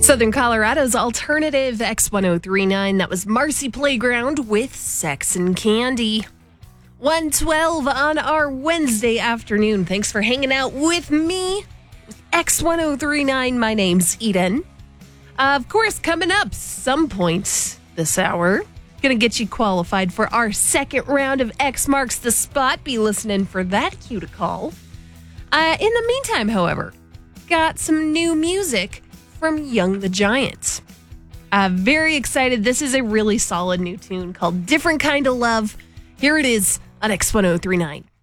Southern Colorado's alternative X1039. That was Marcy Playground with Sex and Candy. 1:12 on our Wednesday afternoon. Thanks for hanging out with me with X1039. My name's Eden. Of course, coming up some point this hour, going to get you qualified for our second round of X Marks the Spot. Be listening for that cue to call. In the meantime, however, got some new music from Young the Giant. Very excited. This is a really solid new tune called Different Kind of Love. Here it is on X1039.